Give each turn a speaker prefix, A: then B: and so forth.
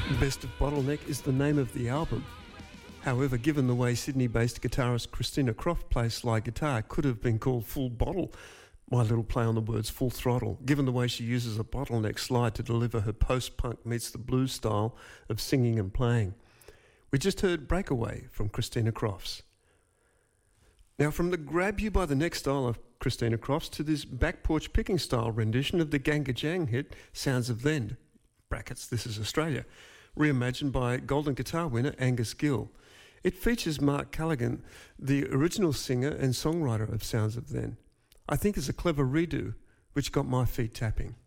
A: Best of Bottleneck is the name of the album. However, given the way Sydney-based guitarist Christina Croft plays slide guitar, it could have been called Full Bottle. My little play on the words Full Throttle, given the way she uses a bottleneck slide to deliver her post-punk meets the blues style of singing and playing. We just heard Breakaway from Christina Crofts. Now, from the grab you by the neck style of Christina Crofts to this back porch picking style rendition of the Ganga Jang hit Sounds of Then, brackets, This Is Australia, reimagined by Golden Guitar winner Angus Gill. It features Mark Callaghan, the original singer and songwriter of Sounds of Then. I think it's a clever redo, which got my feet tapping.